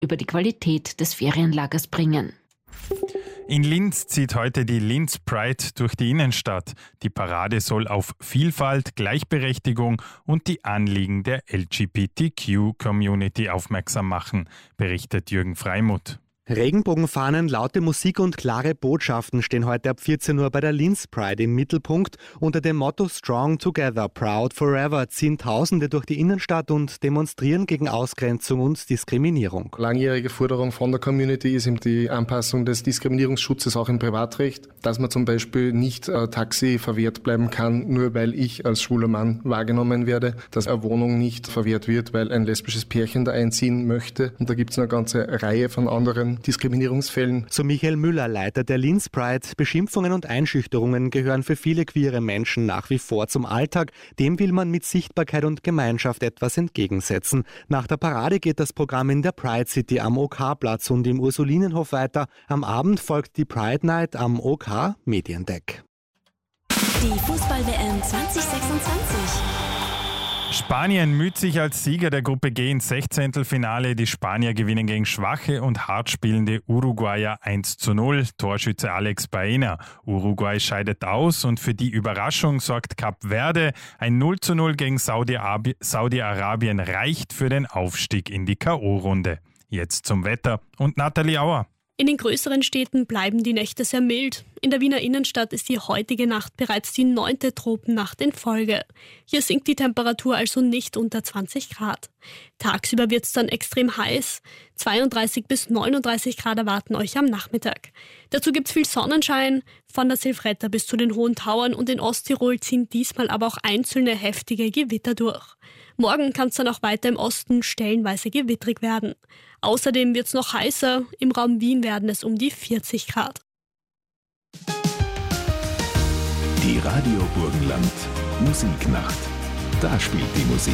über die Qualität des Ferienlagers bringen. In Linz zieht heute die Linz Pride durch die Innenstadt. Die Parade soll auf Vielfalt, Gleichberechtigung und die Anliegen der LGBTQ-Community aufmerksam machen, berichtet Jürgen Freimuth. Regenbogenfahnen, laute Musik und klare Botschaften stehen heute ab 14 Uhr bei der Linz Pride im Mittelpunkt. Unter dem Motto Strong Together, Proud Forever ziehen Tausende durch die Innenstadt und demonstrieren gegen Ausgrenzung und Diskriminierung. Langjährige Forderung von der Community ist eben die Anpassung des Diskriminierungsschutzes auch im Privatrecht, dass man zum Beispiel nicht Taxi verwehrt bleiben kann, nur weil ich als schwuler Mann wahrgenommen werde, dass eine Wohnung nicht verwehrt wird, weil ein lesbisches Pärchen da einziehen möchte. Und da gibt es eine ganze Reihe von anderen Diskriminierungsfällen. So Michael Müller, Leiter der Linz Pride. Beschimpfungen und Einschüchterungen gehören für viele queere Menschen nach wie vor zum Alltag. Dem will man mit Sichtbarkeit und Gemeinschaft etwas entgegensetzen. Nach der Parade geht das Programm in der Pride City am OK-Platz und im Ursulinenhof weiter. Am Abend folgt die Pride Night am OK Mediendeck. Die Fußball-WM 2026. Spanien müht sich als Sieger der Gruppe G ins Sechzehntelfinale. Die Spanier gewinnen gegen schwache und hart spielende Uruguayer 1:0. Torschütze Alex Baena. Uruguay scheidet aus und für die Überraschung sorgt Kap Verde. Ein 0:0 gegen Saudi-Arabien reicht für den Aufstieg in die K.O.-Runde. Jetzt zum Wetter und Nathalie Auer. In den größeren Städten bleiben die Nächte sehr mild. In der Wiener Innenstadt ist die heutige Nacht bereits die 9. Tropennacht in Folge. Hier sinkt die Temperatur also nicht unter 20 Grad. Tagsüber wird es dann extrem heiß. 32 bis 39 Grad erwarten euch am Nachmittag. Dazu gibt es viel Sonnenschein. Von der Silvretta bis zu den Hohen Tauern und in Osttirol ziehen diesmal aber auch einzelne heftige Gewitter durch. Morgen kann es dann auch weiter im Osten stellenweise gewittrig werden. Außerdem wird es noch heißer. Im Raum Wien werden es um die 40 Grad. Die Radio Burgenland Musiknacht. Da spielt die Musik.